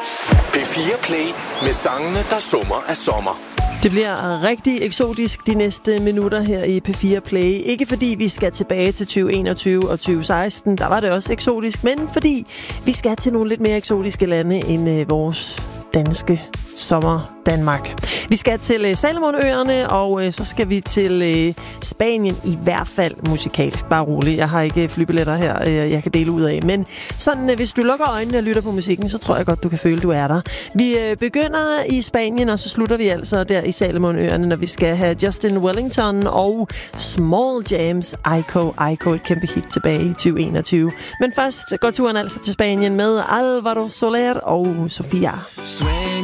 P4 Play med sangene, der summer af sommer. Det bliver rigtig eksotisk de næste minutter her i P4 Play. Ikke fordi vi skal tilbage til 2021 og 2016, der var det også eksotisk, men fordi vi skal til nogle lidt mere eksotiske lande end vores danske sommer Danmark. Vi skal til Salomonøerne, og så skal vi til Spanien, i hvert fald musikalsk. Bare roligt, jeg har ikke flybilletter her, jeg kan dele ud af. Men sådan, hvis du lukker øjnene og lytter på musikken, så tror jeg godt, du kan føle, du er der. Vi begynder i Spanien, og så slutter vi altså der i Salomonøerne, når vi skal have Justin Wellington og Small Jams Aiko, et kæmpe hit tilbage i 2021. Men først går turen altså til Spanien med Álvaro Soler og Sofia.